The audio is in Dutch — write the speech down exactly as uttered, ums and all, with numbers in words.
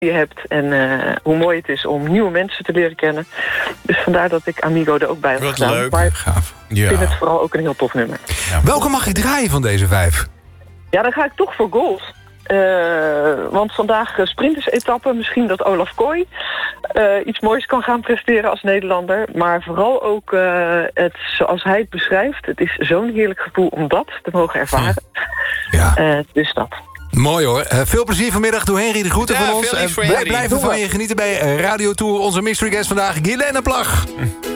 je hebt en uh, hoe mooi het is om nieuwe mensen te leren kennen. Dus vandaar dat ik Amigo er ook bij heb Wat gedaan. leuk. Maar Gaaf. ik vind het vooral ook een heel tof nummer. Ja. Welke mag ik draaien van deze vijf? Ja, dan ga ik toch voor gold. Uh, want vandaag uh, sprinters-etappe. Misschien dat Olaf Kooi uh, iets moois kan gaan presteren als Nederlander. Maar vooral ook uh, het, zoals hij het beschrijft. Het is zo'n heerlijk gevoel om dat te mogen ervaren. Hm. Ja. Uh, dus dat. Mooi hoor. Uh, veel plezier vanmiddag. Doe Henry de groeten Ja, van ons. veel liefs voor Wij Henry. blijven van je genieten bij Radio Tour. Onze mystery guest vandaag, Guilaine Plag.